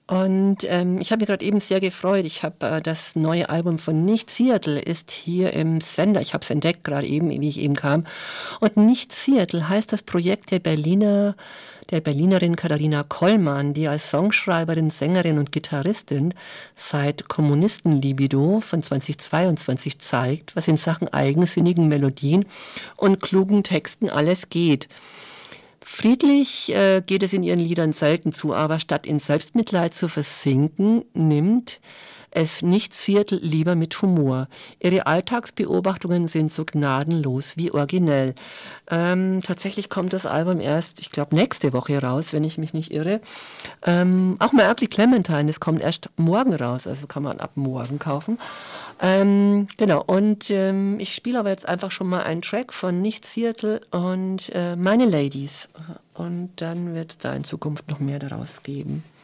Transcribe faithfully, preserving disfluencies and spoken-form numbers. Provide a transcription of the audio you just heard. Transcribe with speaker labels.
Speaker 1: Und ähm, ich habe mich gerade eben sehr gefreut. Ich habe äh, das neue Album von Nicht Seattle ist hier im Sender. Ich habe es entdeckt gerade eben, wie ich eben kam. Und Nicht Seattle heißt das Projekt der Berliner, der Berlinerin Katharina Kollmann, die als Songschreiberin, Sängerin und Gitarristin seit Kommunistenlibido von zweitausendzweiundzwanzig zeigt, was in Sachen eigensinnigen Melodien und klugen Texten alles geht. Friedlich äh, geht es in ihren Liedern selten zu, aber statt in Selbstmitleid zu versinken, nimmt es Nicht Seattle lieber mit Humor. Ihre Alltagsbeobachtungen sind so gnadenlos wie originell. Ähm, tatsächlich kommt das Album erst, ich glaube, nächste Woche raus, wenn ich mich nicht irre. Ähm, auch Merkley Clementine, das kommt erst morgen raus, also kann man ab morgen kaufen. Ähm, genau, und ähm, ich spiele aber jetzt einfach schon mal einen Track von Nicht Seattle und äh, Meine Ladies. Und dann wird es da in Zukunft noch mehr daraus geben.